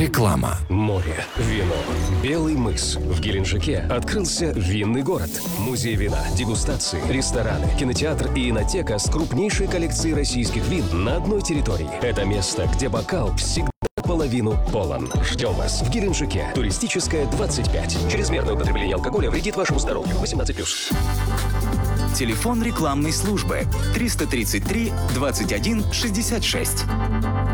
Реклама. Море, вино, белый мыс. В Геленджике открылся винный город. Музей вина, дегустации, рестораны, кинотеатр и инотека с крупнейшей коллекцией российских вин на одной территории. Это место, где бокал всегда половину полон. Ждем вас в Геленджике. Туристическая 25. Чрезмерное употребление алкоголя вредит вашему здоровью. 18+. Телефон рекламной службы 333 21 66.